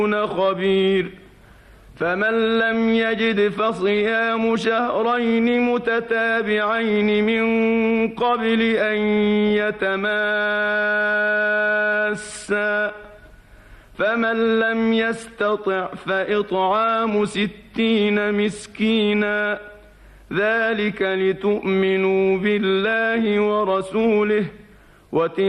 خبير. فمن لم يجد فصيام شهرين متتابعين من قبل أن يتماسا، فمن لم يستطع فإطعام 60 مسكينا، ذلك لتؤمنوا بالله ورسوله